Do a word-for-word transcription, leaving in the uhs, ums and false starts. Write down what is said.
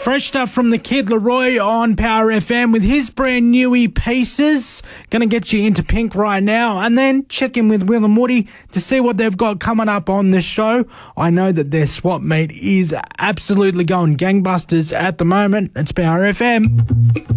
Fresh stuff from the Kid Leroy on Power F M with his brand newie Pieces. Gonna get you into Pink right now, and then check in with Will and Woody to see what they've got coming up on the show. I know that their swap meet is absolutely going gangbusters at the moment. It's Power F M.